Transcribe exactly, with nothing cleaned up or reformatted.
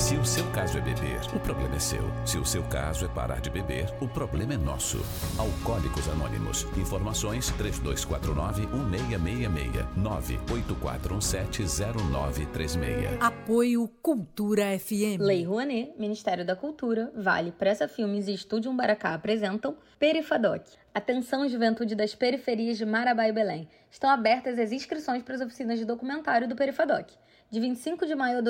Se o seu caso é beber, o problema é seu. Se o seu caso é parar de beber, o problema é nosso. Alcoólicos Anônimos. Informações três dois quatro nove, um seis seis seis, nove oito quatro um sete zero nove três seis. Apoio Cultura F M. Lei Rouanet, Ministério da Cultura, Vale, Pressa Filmes e Estúdio Umbaracá apresentam Perifadoc. Atenção, juventude das periferias de Marabá e Belém. Estão abertas as inscrições para as oficinas de documentário do Perifadoc. De vinte e cinco de maio a